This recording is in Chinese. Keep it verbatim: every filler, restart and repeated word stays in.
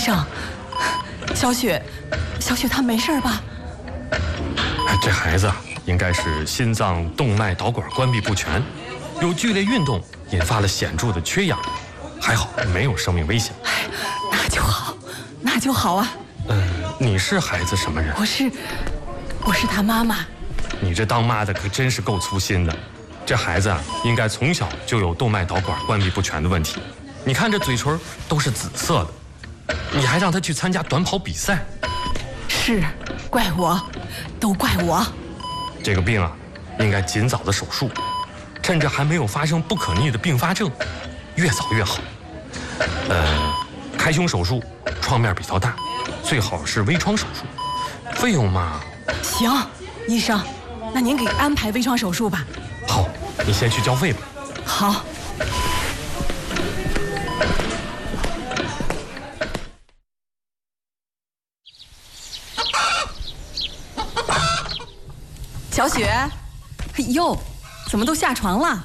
生，小雪，小雪她没事吧？ 哎，这孩子啊，应该是心脏动脉导管关闭不全，有剧烈运动引发了显著的缺氧，还好没有生命危险。 哎，那就好，那就好啊。 呃，你是孩子什么人？ 我是，我是他妈妈。 你这当妈的可真是够粗心的。这孩子啊，应该从小就有动脉导管关闭不全的问题。你看这嘴唇都是紫色的，你还让他去参加短跑比赛？ 是，怪我，都怪我。 这个病啊，应该尽早的手术，趁着还没有发生不可逆的并发症，越早越好。呃，开胸手术创面比较大，最好是微创手术。费用嘛， 行，医生，那您给安排微创手术吧。 好，你先去交费吧。 好。小雪，哎呦，怎么都下床了？